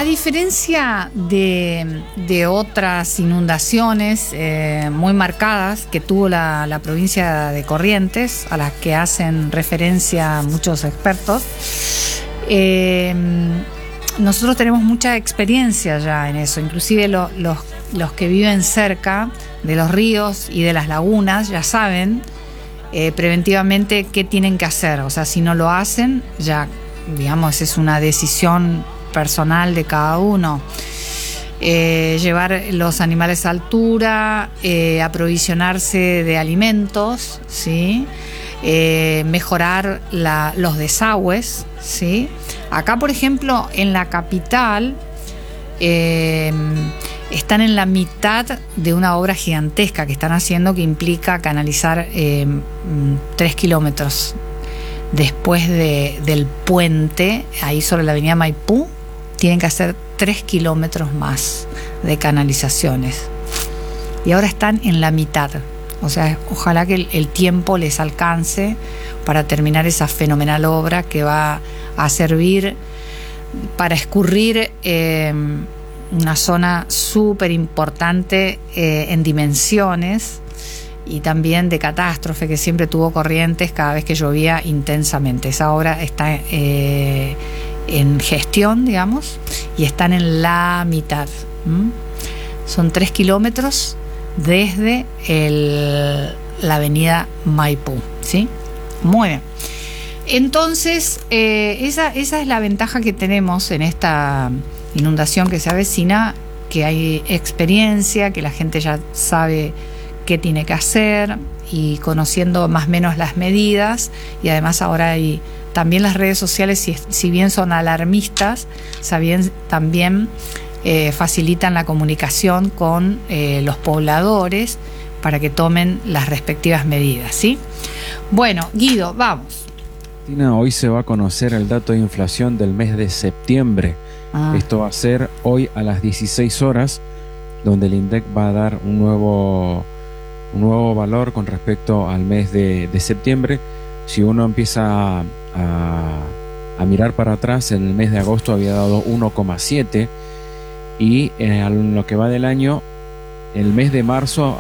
A diferencia de otras inundaciones muy marcadas que tuvo la provincia de Corrientes, a las que hacen referencia muchos expertos, nosotros tenemos mucha experiencia ya en eso. Inclusive los que viven cerca de los ríos y de las lagunas ya saben preventivamente qué tienen que hacer. O sea, si no lo hacen, ya, digamos, es una decisión personal de cada uno. Llevar los animales a altura, aprovisionarse de alimentos, ¿sí? Mejorar los desagües, ¿sí? Acá, por ejemplo, en la capital están en la mitad de una obra gigantesca que están haciendo, que implica canalizar 3 kilómetros después del puente, ahí sobre la avenida Maipú. Tienen que hacer 3 kilómetros más de canalizaciones. Y ahora están en la mitad. O sea, ojalá que el tiempo les alcance para terminar esa fenomenal obra que va a servir para escurrir una zona súper importante en dimensiones y también de catástrofe, que siempre tuvo corrientes cada vez que llovía intensamente. Esa obra está en gestión, digamos, y están en la mitad. Son 3 kilómetros desde la avenida Maipú, ¿sí? Muy bien. Entonces, esa es la ventaja que tenemos en esta inundación que se avecina, que hay experiencia, que la gente ya sabe qué tiene que hacer, y conociendo más o menos las medidas. Y además ahora hay también las redes sociales, si bien son alarmistas, también facilitan la comunicación con los pobladores para que tomen las respectivas medidas, ¿sí? Bueno, Guido, vamos. Tina, hoy se va a conocer el dato de inflación del mes de septiembre. Esto va a ser hoy a las 16 horas, donde el INDEC va a dar un nuevo valor con respecto al mes de septiembre. Si uno empieza a mirar para atrás, en el mes de agosto había dado 1,7, y en lo que va del año, el mes de marzo